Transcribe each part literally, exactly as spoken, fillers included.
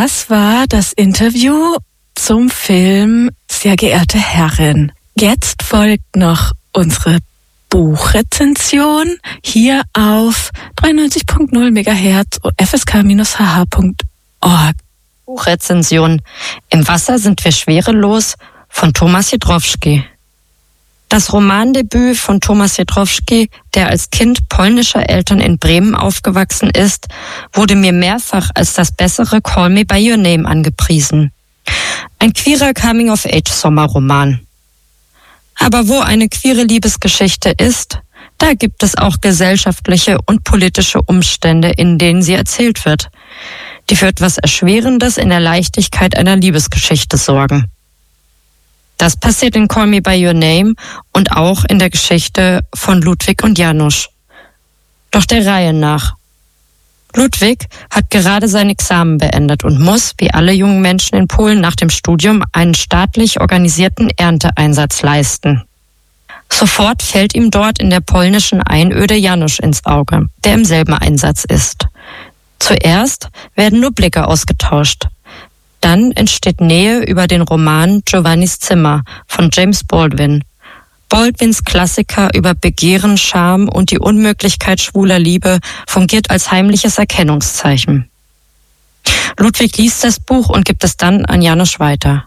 Das war das Interview zum Film Sehr geehrte Herrin. Jetzt folgt noch unsere Buchrezension hier auf dreiundneunzig Komma null Megahertz und f s k Bindestrich h h Punkt org. Buchrezension Im Wasser sind wir schwerelos von Thomas Jedrowski. Das Romandebüt von Thomas Jedrowski, der als Kind polnischer Eltern in Bremen aufgewachsen ist, wurde mir mehrfach als das bessere Call Me By Your Name angepriesen. Ein queerer Coming-of-Age-Sommerroman. Aber wo eine queere Liebesgeschichte ist, da gibt es auch gesellschaftliche und politische Umstände, in denen sie erzählt wird, die für etwas Erschwerendes in der Leichtigkeit einer Liebesgeschichte sorgen. Das passiert in Call Me By Your Name und auch in der Geschichte von Ludwig und Janusz. Doch der Reihe nach. Ludwig hat gerade sein Examen beendet und muss, wie alle jungen Menschen in Polen nach dem Studium, einen staatlich organisierten Ernteeinsatz leisten. Sofort fällt ihm dort in der polnischen Einöde Janusz ins Auge, der im selben Einsatz ist. Zuerst werden nur Blicke ausgetauscht. Dann entsteht Nähe über den Roman Giovannis Zimmer von James Baldwin. Baldwins Klassiker über Begehren, Scham und die Unmöglichkeit schwuler Liebe fungiert als heimliches Erkennungszeichen. Ludwig liest das Buch und gibt es dann an Janusz weiter.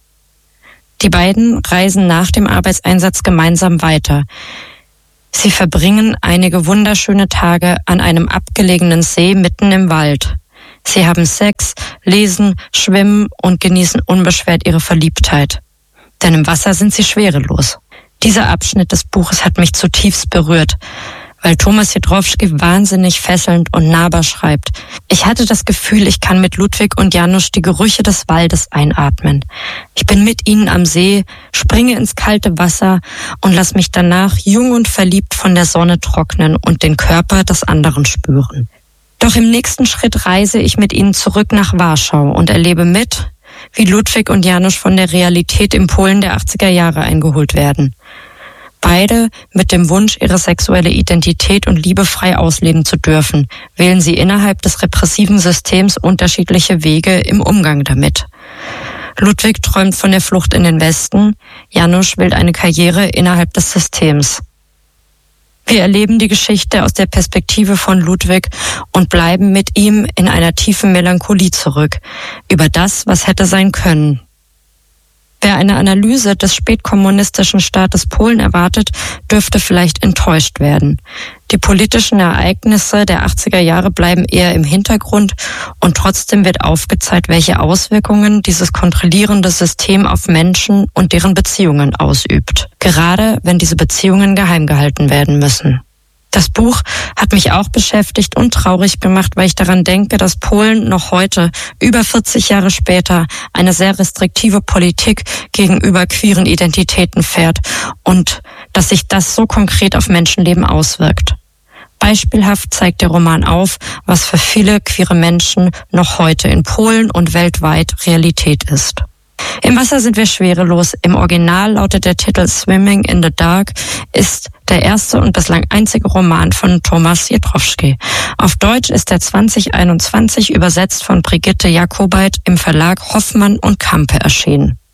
Die beiden reisen nach dem Arbeitseinsatz gemeinsam weiter. Sie verbringen einige wunderschöne Tage an einem abgelegenen See mitten im Wald. Sie haben Sex, lesen, schwimmen und genießen unbeschwert ihre Verliebtheit. Denn im Wasser sind sie schwerelos. Dieser Abschnitt des Buches hat mich zutiefst berührt, weil Thomas Jedrowski wahnsinnig fesselnd und nahbar schreibt. Ich hatte das Gefühl, ich kann mit Ludwig und Janusz die Gerüche des Waldes einatmen. Ich bin mit ihnen am See, springe ins kalte Wasser und lass mich danach jung und verliebt von der Sonne trocknen und den Körper des anderen spüren. Doch im nächsten Schritt reise ich mit ihnen zurück nach Warschau und erlebe mit, wie Ludwig und Janusz von der Realität im Polen der achtziger Jahre eingeholt werden. Beide mit dem Wunsch, ihre sexuelle Identität und Liebe frei ausleben zu dürfen, wählen sie innerhalb des repressiven Systems unterschiedliche Wege im Umgang damit. Ludwig träumt von der Flucht in den Westen, Janusz will eine Karriere innerhalb des Systems. Wir erleben die Geschichte aus der Perspektive von Ludwig und bleiben mit ihm in einer tiefen Melancholie zurück, über das, was hätte sein können. Wer eine Analyse des spätkommunistischen Staates Polen erwartet, dürfte vielleicht enttäuscht werden. Die politischen Ereignisse der achtziger Jahre bleiben eher im Hintergrund und trotzdem wird aufgezeigt, welche Auswirkungen dieses kontrollierende System auf Menschen und deren Beziehungen ausübt. Gerade wenn diese Beziehungen geheim gehalten werden müssen. Das Buch hat mich auch beschäftigt und traurig gemacht, weil ich daran denke, dass Polen noch heute, über vierzig Jahre später, eine sehr restriktive Politik gegenüber queeren Identitäten fährt und dass sich das so konkret auf Menschenleben auswirkt. Beispielhaft zeigt der Roman auf, was für viele queere Menschen noch heute in Polen und weltweit Realität ist. Im Wasser sind wir schwerelos. Im Original lautet der Titel Swimming in the Dark, ist der erste und bislang einzige Roman von Thomas Jedrowski. Auf Deutsch ist er zwanzig einundzwanzig übersetzt von Brigitte Jakobait im Verlag Hoffmann und Campe erschienen.